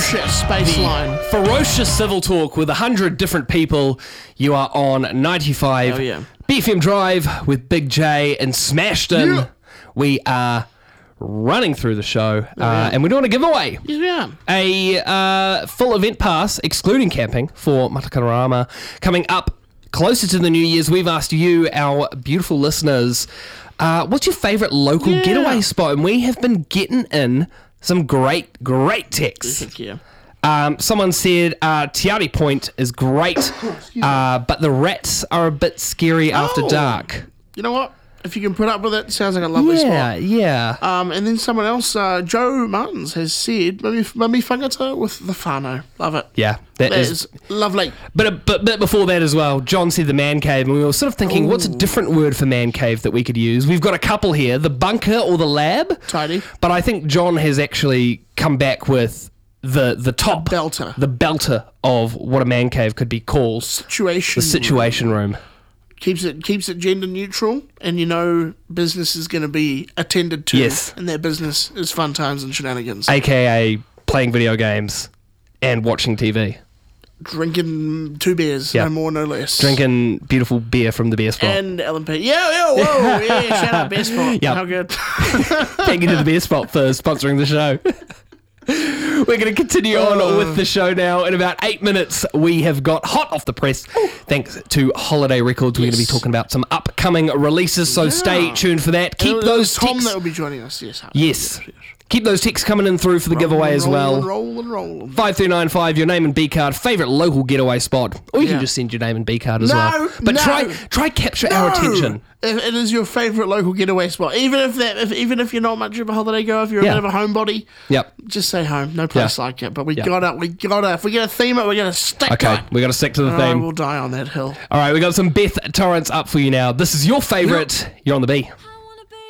ferocious baseline. Ferocious civil talk with 100 different people. You are on 95 Oh, yeah. BFM Drive with Big J and Smashton. Yeah. We are running through the show, and we're doing a giveaway. Yeah. A full event pass, excluding camping, for Matakararama coming up closer to the New Year's. We've asked you, our beautiful listeners, what's your favourite local getaway spot? And we have been getting in some great texts. Thank you. Someone said Tiari Point is great, but the rats are a bit scary after dark. You know what? If you can put up with it, sounds like a lovely spot. Yeah. And then someone else, Joe Martins, has said, Mami Whangata with the whānau. Love it. Yeah, that is lovely. But before that as well, John said the man cave, and we were sort of thinking, what's a different word for man cave that we could use? We've got a couple here, the bunker or the lab. Tidy. But I think John has actually come back with the top belter. the belter of what a man cave could be called. Situation. The situation room. Keeps it gender neutral, and you know business is going to be attended to. Yes. And their business is fun times and shenanigans. AKA playing video games and watching TV. Drinking 2 beers, Yeah. no more, no less. Drinking beautiful beer from the beer spot. And LMP. Yeah, shout out Beer Spot. Yep. How good. Thank you to the beer spot for sponsoring the show. We're going to continue on with the show now. In about 8 minutes, we have got hot off the press. Thanks to Holiday Records, we're going to be talking about some upcoming releases, so stay tuned for that. Keep those Tom texts. that will be joining us. Yes. Keep those texts coming in through for the giveaway as well. Roll. 5395, your name and B card, favourite local getaway spot. Or you can just send your name and B card as well. But try capture our attention. If it is your favourite local getaway spot, even if you're not much of a holiday goer, if you're a bit of a homebody, just say home. No place like it. But we gotta. If we get a theme it, we're gonna stick to it. We gotta stick to the theme. We'll die on that hill. All right, we got some Beth Torrance up for you now. This is your favourite. You're on the B.